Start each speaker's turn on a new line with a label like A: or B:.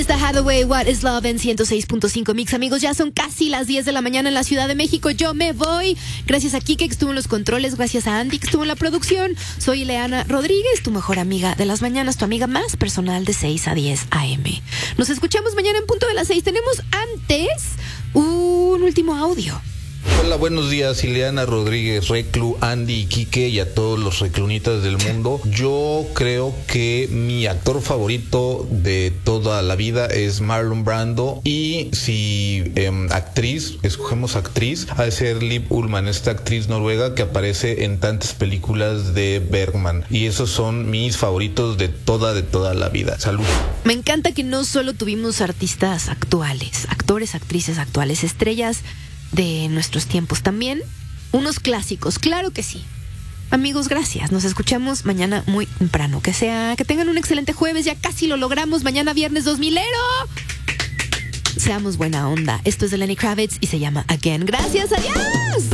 A: Está Hathaway, What is Love en 106.5 Mix. Amigos, ya son casi las 10 de la mañana en la Ciudad de México. Yo me voy. Gracias a Kike, que estuvo en los controles. Gracias a Andy, que estuvo en la producción. Soy Ileana Rodríguez, tu mejor amiga de las mañanas, tu amiga más personal de 6 a 10 a.m. Nos escuchamos mañana en punto de las 6. Tenemos antes un último audio.
B: Hola, buenos días, Ileana Rodríguez, Reclu, Andy y Quique y a todos los reclunitas del mundo. Yo creo que mi actor favorito de toda la vida es Marlon Brando, y si escogemos actriz, ha de ser Liv Ullmann, esta actriz noruega que aparece en tantas películas de Bergman, y esos son mis favoritos de toda la vida. Salud.
A: Me encanta que no solo tuvimos artistas actuales, actores, actrices actuales, estrellas de nuestros tiempos, también unos clásicos, claro que sí. Amigos, gracias. Nos escuchamos mañana muy temprano. Que tengan un excelente jueves, ya casi lo logramos. Mañana viernes 2000ero. Seamos buena onda. Esto es de Lenny Kravitz y se llama Again. Gracias, adiós.